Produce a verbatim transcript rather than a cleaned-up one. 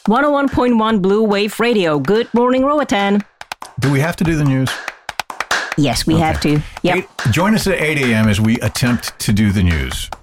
one oh one point one Blue Wave Radio. Good morning, Roatan. Do we have to do the news? Yes, we okay. have to. Yep. Eight, join us at eight a.m. as we attempt to do the news.